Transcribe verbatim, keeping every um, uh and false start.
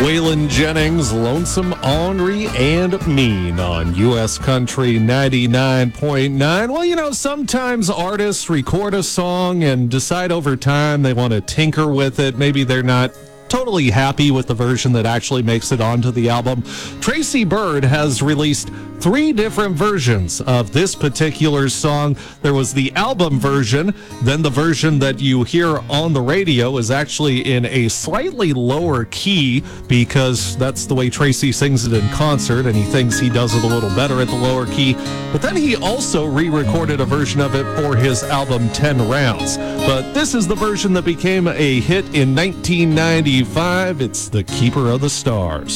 Waylon Jennings, Lonesome, Ornery, and Mean on U S Country ninety-nine point nine. Well, you know, sometimes artists record a song and decide over time they want to tinker with it. Maybe they're not totally happy with the version that actually makes it onto the album. Tracy Byrd has released three different versions of this particular song. There was the album version, then the version that you hear on the radio is actually in a slightly lower key because that's the way Tracy sings it in concert, and he thinks he does it a little better at the lower key. But then he also re-recorded a version of it for his album ten rounds. But this is the version that became a hit in nineteen ninety-five. It's The Keeper of the Stars.